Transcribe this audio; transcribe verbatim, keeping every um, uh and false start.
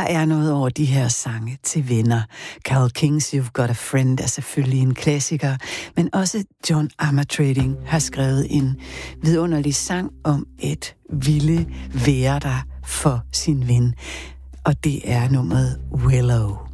er noget over de her sange til venner. Carole Kings You've Got a Friend er selvfølgelig en klassiker, men også John Armatrading har skrevet en vidunderlig sang om et ville være der for sin ven. Og det er nummeret Willow.